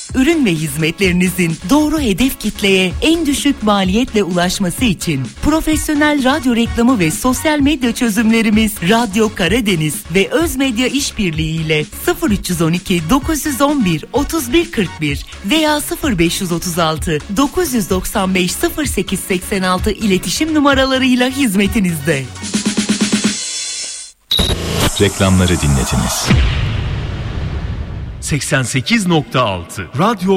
Ürün ve hizmetlerinizin doğru hedef kitleye en düşük maliyetle ulaşması için profesyonel radyo reklamı ve sosyal medya çözümlerimiz Radyo Karadeniz ve Özmedya İşbirliği ile 0312 911 3141 veya 0536 995 0886 iletişim numaralarıyla hizmetinizde. Reklamları dinlediniz. 88.6 Radyo